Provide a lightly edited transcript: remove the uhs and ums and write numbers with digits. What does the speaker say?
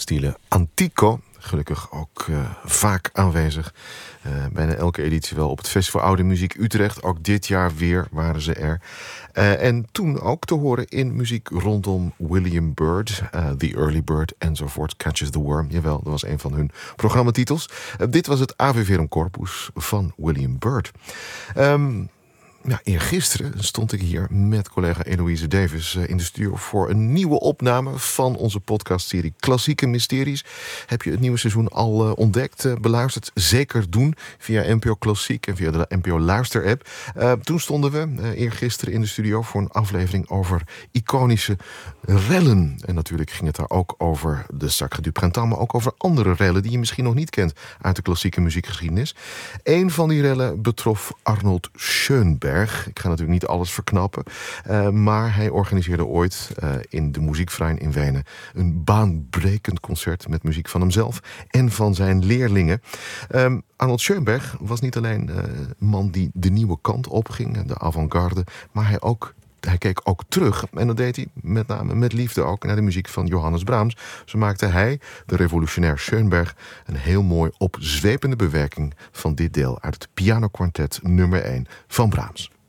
Stile Antico. Gelukkig ook vaak aanwezig. Bijna elke editie wel op het Festival Oude Muziek Utrecht. Ook dit jaar weer waren ze er. En toen ook te horen in muziek rondom William Byrd. The Early Bird enzovoort. Catches the Worm. Jawel, dat was een van hun programmatitels. Dit was het Ave Verum Corpus van William Byrd. Eergisteren stond ik hier met collega Eloïse Davis in de studio voor een nieuwe opname van onze podcastserie Klassieke Mysteries. Heb je het nieuwe seizoen al ontdekt, beluisterd? Zeker doen via NPO Klassiek en via de NPO Luister-app. Toen stonden we eergisteren in de studio voor een aflevering over iconische rellen. En natuurlijk ging het daar ook over de Sacre du Printemps, maar ook over andere rellen die je misschien nog niet kent uit de klassieke muziekgeschiedenis. Een van die rellen betrof Arnold Schönberg. Ik ga natuurlijk niet alles verknappen, maar hij organiseerde ooit in de Musikverein in Wenen een baanbrekend concert met muziek van hemzelf en van zijn leerlingen. Arnold Schönberg was niet alleen een man die de nieuwe kant opging, de avant-garde, maar hij keek ook terug. En dat deed hij met name met liefde ook naar de muziek van Johannes Brahms. Zo maakte hij, de revolutionair Schönberg, een heel mooi opzwepende bewerking van dit deel uit het pianokwartet nummer 1 van Brahms.